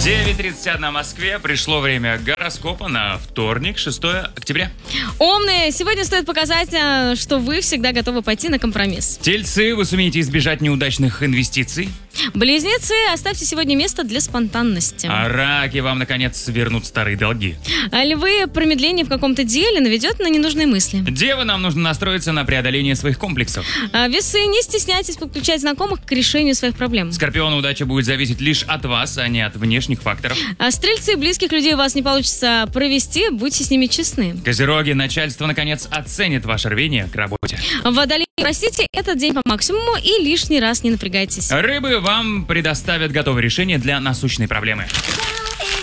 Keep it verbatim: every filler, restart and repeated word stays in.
девять тридцать один в Москве. Пришло время гороскопа на вторник, шестое октября. Умные, сегодня стоит показать, а, что вы всегда готовы пойти на компромисс. Тельцы, вы сумеете избежать неудачных инвестиций. Близнецы, оставьте сегодня место для спонтанности. А раки вам, наконец, вернут старые долги. А львы, промедление в каком-то деле наведет на ненужные мысли. Девы, нам нужно настроиться на преодоление своих комплексов. А весы, не стесняйтесь подключать знакомых к решению своих проблем. Скорпионы, удача будет зависеть лишь от вас, а не от внешних факторов. А стрельцы, близких людей у вас не получится провести, будьте с ними честны. Козероги, начальство, наконец, оценит ваше рвение к работе. Водолеи, простите, этот день по максимуму и лишний раз не напрягайтесь. Рыбы, вам предоставят готовое решение для насущной проблемы.